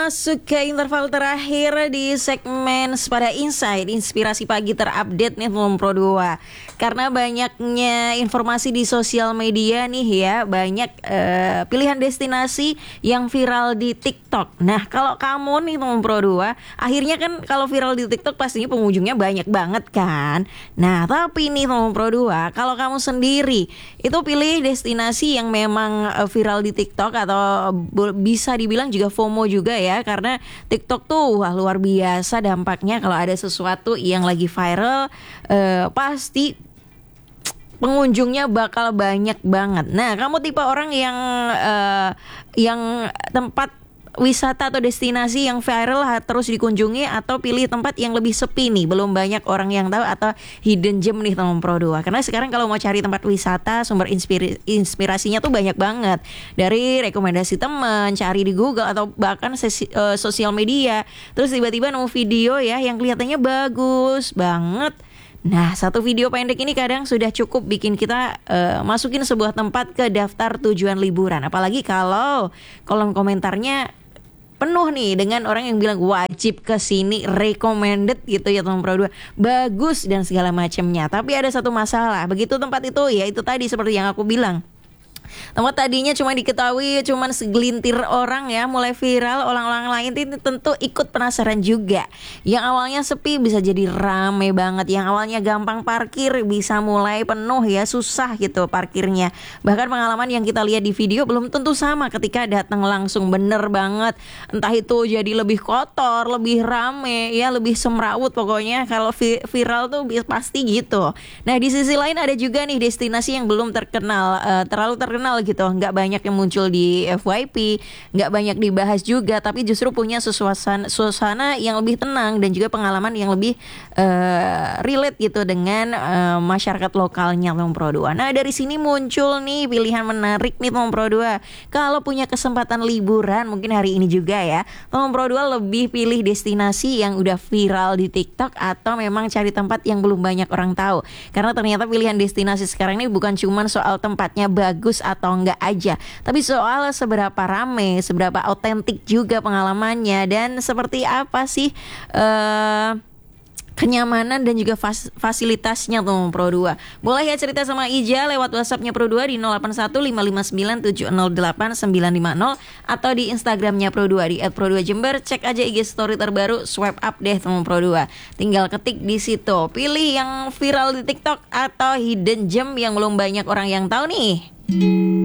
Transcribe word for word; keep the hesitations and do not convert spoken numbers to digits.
Masuk ke interval terakhir di segmen Sepada Insight, inspirasi pagi terupdate nih teman Pro dua. Karena banyaknya informasi di sosial media nih ya, banyak uh, pilihan destinasi yang viral di TikTok. Nah, kalau kamu nih teman Pro dua, akhirnya kan kalau viral di TikTok pastinya pengunjungnya banyak banget kan. Nah, tapi nih teman Pro dua, kalau kamu sendiri itu pilih destinasi yang memang uh, viral di TikTok atau uh, bisa dibilang juga FOMO juga ya. Karena TikTok tuh wah luar biasa dampaknya kalau ada sesuatu yang lagi viral eh, pasti pengunjungnya bakal banyak banget. Nah, kamu tipe orang yang eh, yang tempat wisata atau destinasi yang viral terus dikunjungi atau pilih tempat yang lebih sepi nih, belum banyak orang yang tahu atau hidden gem nih teman Pro dua. Karena sekarang kalau mau cari tempat wisata, sumber inspirasi, inspirasinya tuh banyak banget. Dari rekomendasi teman, cari di Google atau bahkan sesi, uh, sosial media. Terus tiba-tiba nemu video ya yang kelihatannya bagus banget. Nah, satu video pendek ini kadang sudah cukup bikin kita uh, masukin sebuah tempat ke daftar tujuan liburan. Apalagi kalau kolom komentarnya penuh nih dengan orang yang bilang wajib ke sini, recommended gitu ya teman Pro dua, bagus dan segala macamnya. Tapi ada satu masalah, begitu tempat itu ya itu tadi seperti yang aku bilang. Tempat tadinya cuma diketahui cuman segelintir orang ya, mulai viral, orang-orang lain itu tentu ikut penasaran juga. Yang awalnya sepi bisa jadi rame banget, yang awalnya gampang parkir bisa mulai penuh ya, susah gitu parkirnya. Bahkan pengalaman yang kita lihat di video belum tentu sama ketika datang langsung, bener banget. Entah itu jadi lebih kotor, lebih rame ya, lebih semrawut pokoknya kalau vi- viral tuh pasti gitu. Nah, di sisi lain ada juga nih destinasi yang belum terkenal, uh, terlalu terkenal gitu, nggak banyak yang muncul di F Y P, nggak banyak dibahas juga, tapi justru punya suasana suasana yang lebih tenang dan juga pengalaman yang lebih uh, relate gitu dengan uh, masyarakat lokalnya teman Pro dua. Nah, dari sini muncul nih pilihan menarik nih teman Pro dua. Kalau punya kesempatan liburan mungkin hari ini juga ya, teman Pro dua lebih pilih destinasi yang udah viral di TikTok atau memang cari tempat yang belum banyak orang tahu. Karena ternyata pilihan destinasi sekarang ini bukan cuma soal tempatnya bagus atau enggak aja, tapi soal seberapa rame, seberapa otentik juga pengalamannya, dan seperti apa sih uh, kenyamanan dan juga fas- fasilitasnya tuh Pro dua. Boleh ya cerita sama Ija lewat WhatsAppnya Pro dua di nol delapan satu lima lima sembilan tujuh nol delapan sembilan lima nol atau di Instagramnya Pro dua di et pro dua jember. Cek aja I G story terbaru, swipe up deh teman Pro dua. Tinggal ketik di situ, pilih yang viral di TikTok atau hidden gem yang belum banyak orang yang tahu nih.